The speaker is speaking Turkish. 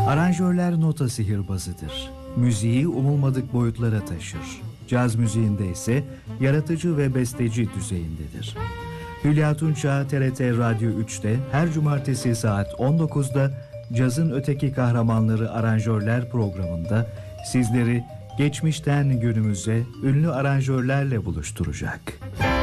Aranjörler nota sihirbazıdır. Müziği umulmadık boyutlara taşır. Caz müziğinde ise yaratıcı ve besteci düzeyindedir. Hülya Tunçağ TRT Radyo 3'te her cumartesi saat 19'da Cazın Öteki Kahramanları Aranjörler programında sizleri geçmişten günümüze ünlü aranjörlerle buluşturacak.